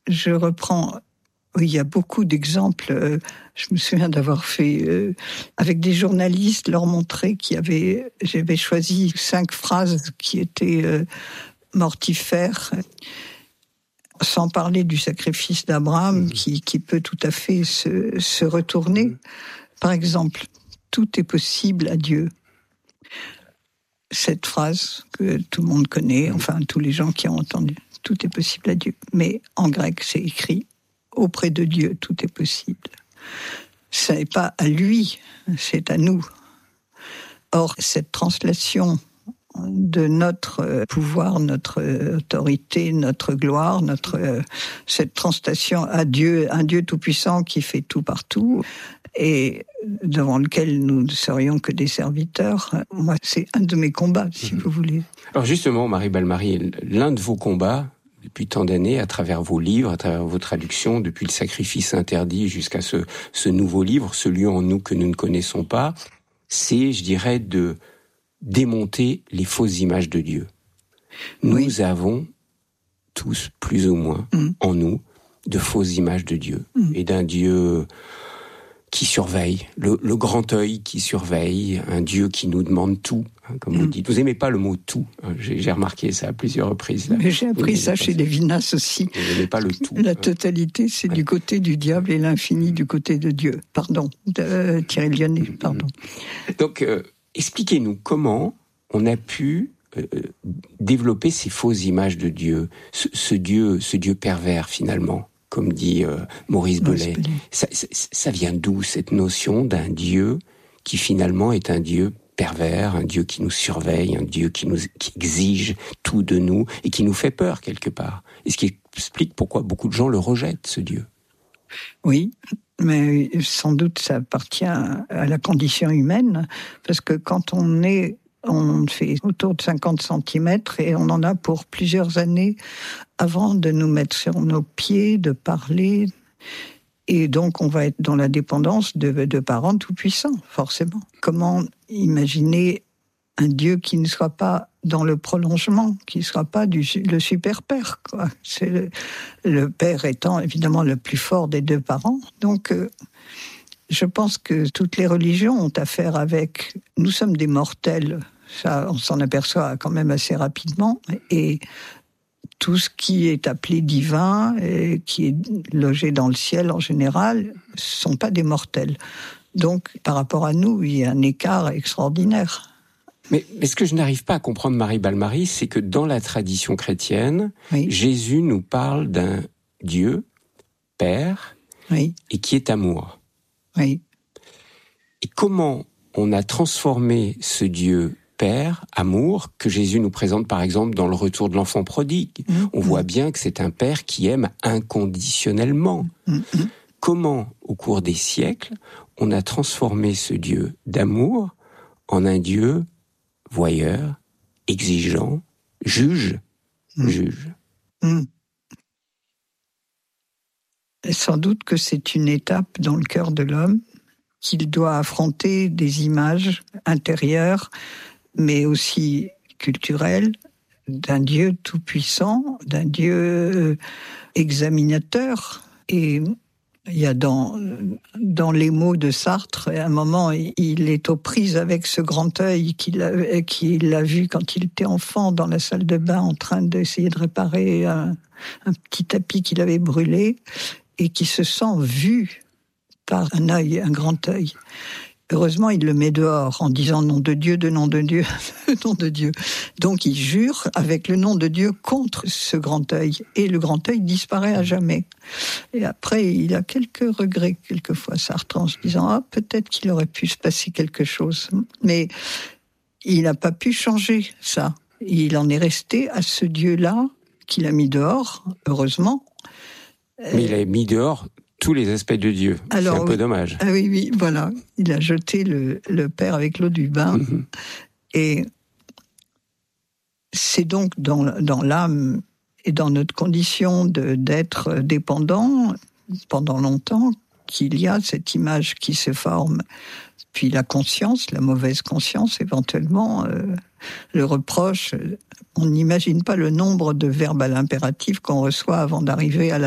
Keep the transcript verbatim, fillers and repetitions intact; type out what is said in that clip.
je reprends. Oui, il y a beaucoup d'exemples. Je me souviens d'avoir fait, euh, avec des journalistes, leur montrer qu'il y avait, j'avais choisi cinq phrases qui étaient euh, mortifères, sans parler du sacrifice d'Abraham, mmh. qui, qui peut tout à fait se, se retourner. Mmh. Par exemple, tout est possible à Dieu. Cette phrase que tout le monde connaît, enfin tous les gens qui ont entendu, tout est possible à Dieu. Mais en grec, c'est écrit, auprès de Dieu, tout est possible. Ce n'est pas à lui, c'est à nous. Or, cette translation de notre pouvoir, notre autorité, notre gloire, notre, cette translation à Dieu, un Dieu tout-puissant qui fait tout partout, et devant lequel nous ne serions que des serviteurs, moi, c'est un de mes combats, si mmh. vous voulez. Alors justement, Marie Balmary, l'un de vos combats, depuis tant d'années, à travers vos livres, à travers vos traductions, depuis le sacrifice interdit jusqu'à ce, ce nouveau livre, ce lieu en nous que nous ne connaissons pas, c'est, je dirais, de démonter les fausses images de Dieu. Nous oui. avons tous, plus ou moins, mmh. en nous, de fausses images de Dieu. Mmh. Et d'un Dieu qui surveille, le, le grand œil qui surveille, un Dieu qui nous demande tout, hein, comme mmh. vous dites. Vous n'aimez pas le mot « tout », j'ai, j'ai remarqué ça à plusieurs reprises. Là. Mais j'ai appris ça chez Lévinas aussi. Vous n'aimez pas le tout. La totalité, c'est ouais. du côté du diable et l'infini du côté de Dieu. Pardon, de euh, Thierry Lyonnais, pardon. Donc, euh, expliquez-nous comment on a pu euh, développer ces fausses images de Dieu, ce, ce Dieu, ce Dieu pervers finalement. Comme dit euh, Maurice Belay, ça, ça, ça vient d'où cette notion d'un Dieu qui finalement est un Dieu pervers, un Dieu qui nous surveille, un Dieu qui nous qui exige tout de nous et qui nous fait peur quelque part. Et ce qui explique pourquoi beaucoup de gens le rejettent, ce Dieu. Oui, mais sans doute ça appartient à la condition humaine, parce que quand on est on fait autour de cinquante centimètres et on en a pour plusieurs années avant de nous mettre sur nos pieds, de parler. Et donc, on va être dans la dépendance de, de parents tout-puissants, forcément. Comment imaginer un Dieu qui ne soit pas dans le prolongement, qui ne soit pas du, le super-père, quoi. C'est le, le père étant évidemment le plus fort des deux parents. Donc, euh, je pense que toutes les religions ont affaire avec... Nous sommes des mortels, ça, on s'en aperçoit quand même assez rapidement, et tout ce qui est appelé divin, et qui est logé dans le ciel en général, ne sont pas des mortels. Donc, par rapport à nous, il y a un écart extraordinaire. Mais, mais ce que je n'arrive pas à comprendre, Marie Balmary, c'est que dans la tradition chrétienne, oui. Jésus nous parle d'un Dieu, Père, oui. et qui est amour. Oui. Et comment on a transformé ce Dieu Père, amour, que Jésus nous présente par exemple dans le retour de l'enfant prodigue. Mmh. On voit bien que c'est un Père qui aime inconditionnellement. Mmh. Comment, au cours des siècles, on a transformé ce Dieu d'amour en un Dieu voyeur, exigeant, juge, mmh. juge. Mmh. Sans doute que c'est une étape dans le cœur de l'homme qu'il doit affronter des images intérieures, mais aussi culturelles, d'un Dieu tout-puissant, d'un Dieu examinateur. Et il y a dans, dans les mots de Sartre, à un moment, il est aux prises avec ce grand œil qu'il a, qu'il a vu quand il était enfant dans la salle de bain en train d'essayer de réparer un, un petit tapis qu'il avait brûlé, et qui se sent vu par un œil, un grand œil. Heureusement, il le met dehors en disant « nom de Dieu, de nom de Dieu, nom de Dieu ». Donc, il jure avec le nom de Dieu contre ce grand œil. Et le grand œil disparaît à jamais. Et après, il a quelques regrets, quelquefois, Sartre, en se disant « ah, peut-être qu'il aurait pu se passer quelque chose ». Mais il n'a pas pu changer ça. Il en est resté à ce Dieu-là qu'il a mis dehors, heureusement. Mais il a mis dehors tous les aspects de Dieu. Alors, c'est un peu oui. dommage. Ah oui, oui, voilà. Il a jeté le, le Père avec l'eau du bain. Mm-hmm. Et c'est donc dans, dans l'âme et dans notre condition de, d'être dépendant pendant longtemps qu'il y a cette image qui se forme. Puis la conscience, la mauvaise conscience éventuellement, euh, le reproche. On n'imagine pas le nombre de verbes à l'impératif qu'on reçoit avant d'arriver à la